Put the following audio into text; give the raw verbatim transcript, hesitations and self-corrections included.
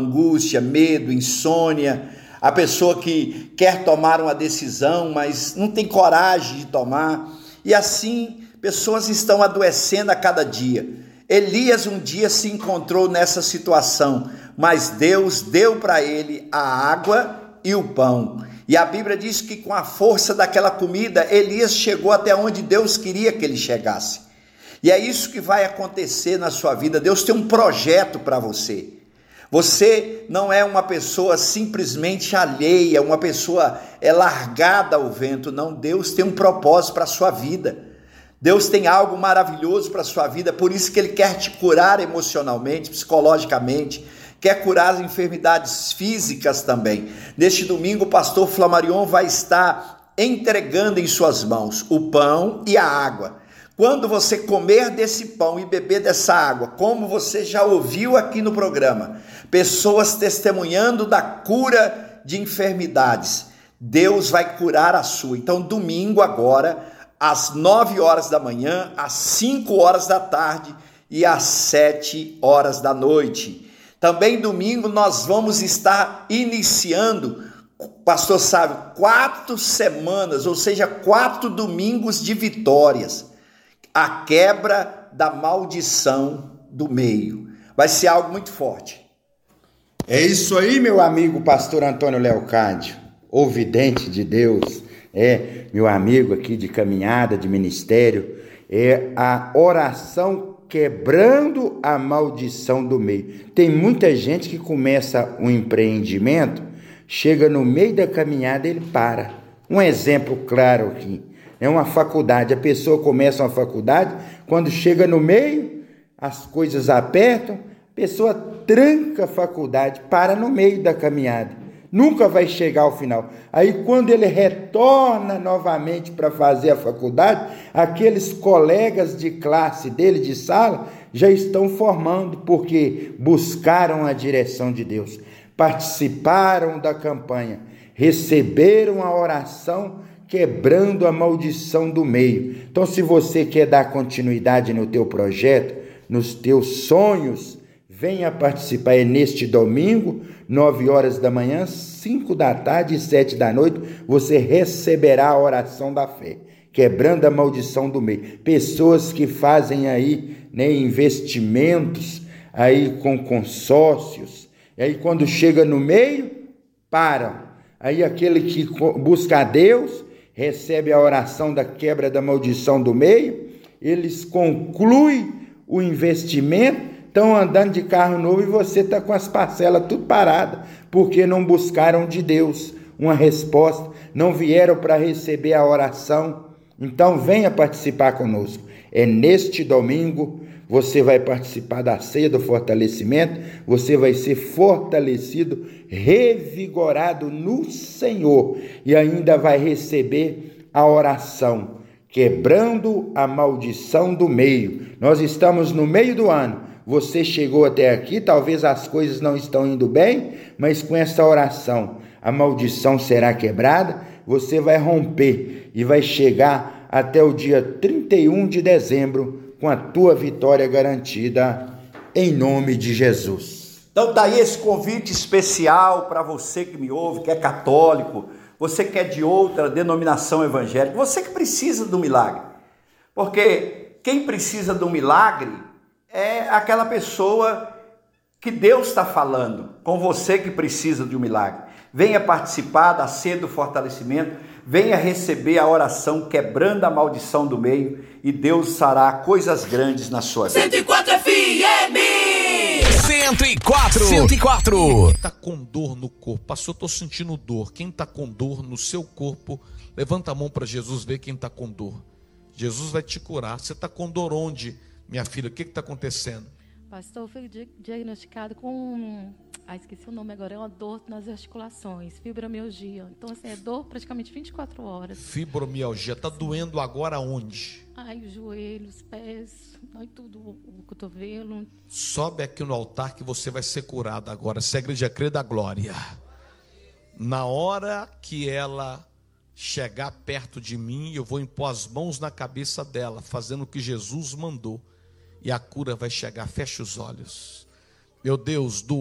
angústia, medo, insônia, a pessoa que quer tomar uma decisão, mas não tem coragem de tomar, e assim pessoas estão adoecendo a cada dia. Elias um dia se encontrou nessa situação, mas Deus deu para ele a água e o pão, e a Bíblia diz que com a força daquela comida, Elias chegou até onde Deus queria que ele chegasse, e é isso que vai acontecer na sua vida. Deus tem um projeto para você. Você não é uma pessoa simplesmente alheia, uma pessoa é largada ao vento, não. Deus tem um propósito para a sua vida. Deus tem algo maravilhoso para a sua vida, por isso que Ele quer te curar emocionalmente, psicologicamente, quer curar as enfermidades físicas também. Neste domingo, o pastor Flamarion vai estar entregando em suas mãos o pão e a água. Quando você comer desse pão e beber dessa água, como você já ouviu aqui no programa, pessoas testemunhando da cura de enfermidades, Deus vai curar a sua. Então, domingo agora, às nove horas da manhã, às cinco horas da tarde e às sete horas da noite. Também domingo nós vamos estar iniciando, pastor Sávio, quatro semanas, ou seja, quatro domingos de vitórias. A quebra da maldição do meio. Vai ser algo muito forte. É isso aí, meu amigo pastor Antônio Leocádio, ouvidente de Deus, é meu amigo aqui de caminhada, de ministério, é a oração quebrando a maldição do meio. Tem muita gente que começa um empreendimento, chega no meio da caminhada e ele para. Um exemplo claro aqui. É uma faculdade, a pessoa começa uma faculdade, quando chega no meio, as coisas apertam, a pessoa tranca a faculdade, para no meio da caminhada, nunca vai chegar ao final. Aí quando ele retorna novamente para fazer a faculdade, aqueles colegas de classe dele, de sala, já estão formando, porque buscaram a direção de Deus, participaram da campanha, receberam a oração, quebrando a maldição do meio. Então, se você quer dar continuidade no teu projeto, nos teus sonhos, venha participar. É neste domingo, nove horas da manhã, cinco da tarde e sete da noite, você receberá a oração da fé, quebrando a maldição do meio. Pessoas que fazem aí, né, investimentos aí com consórcios, e aí quando chega no meio, param. Aí aquele que busca a Deus, recebe a oração da quebra da maldição do meio, eles concluem o investimento, estão andando de carro novo e você está com as parcelas tudo paradas, porque não buscaram de Deus uma resposta, não vieram para receber a oração. Então venha participar conosco. É neste domingo, você vai participar da ceia do fortalecimento, você vai ser fortalecido, revigorado no Senhor e ainda vai receber a oração, quebrando a maldição do meio. Nós estamos no meio do ano, você chegou até aqui, talvez as coisas não estão indo bem, mas com essa oração, a maldição será quebrada, você vai romper e vai chegar até o dia trinta e um de dezembro, com a tua vitória garantida, em nome de Jesus. Então tá aí esse convite especial para você que me ouve, que é católico, você que é de outra denominação evangélica, você que precisa do milagre. Porque quem precisa do milagre é aquela pessoa que Deus está falando, com você que precisa de um milagre. Venha participar da ceia do fortalecimento, venha receber a oração quebrando a maldição do meio e Deus fará coisas grandes na sua vida. cento e quatro F M! cento e quatro! cento e quatro! Quem está com dor no corpo? Pastor, eu estou sentindo dor. Quem está com dor no seu corpo, levanta a mão para Jesus, ver quem está com dor. Jesus vai te curar. Você está com dor onde, minha filha? O que está acontecendo? Pastor, eu fui diagnosticado com... Ah, esqueci o nome agora. É uma dor nas articulações, fibromialgia. Então, assim, é dor praticamente vinte e quatro horas. Fibromialgia. Está doendo agora onde? Ai, os joelhos, os pés, ai, tudo, o cotovelo. Sobe aqui no altar que você vai ser curada agora. Se a igreja crê, da glória. Na hora que ela chegar perto de mim, eu vou impor as mãos na cabeça dela, fazendo o que Jesus mandou. E a cura vai chegar. Feche os olhos. Meu Deus, do